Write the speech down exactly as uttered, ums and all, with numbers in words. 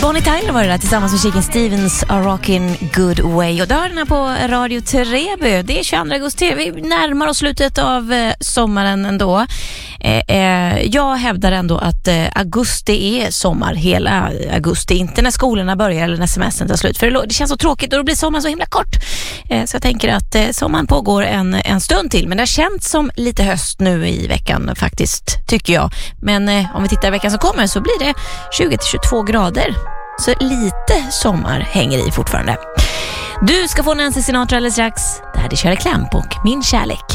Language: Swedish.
Bonnie Tyler var det där tillsammans med Shakin' Stevens A Rockin' Good Way. Och dörren är på Radio Treby. Det är tjugoandra augusti. Vi närmar oss slutet av eh, sommaren ändå. Eh, eh, jag hävdar ändå att eh, augusti är sommar hela augusti. Inte när skolorna börjar eller när semestern tar slut. För det, det känns så tråkigt och då blir sommaren så himla kort. Eh, så jag tänker att eh, sommaren pågår en, en stund till. Men det har känts som lite höst nu i veckan faktiskt, tycker jag. Men eh, om vi tittar i veckan som kommer så blir det tjugo till tjugotvå grader. Så lite sommar hänger i fortfarande. Du ska få Nancy Sinatra alldeles strax. Det här är Shirley Clamp och Min kärlek.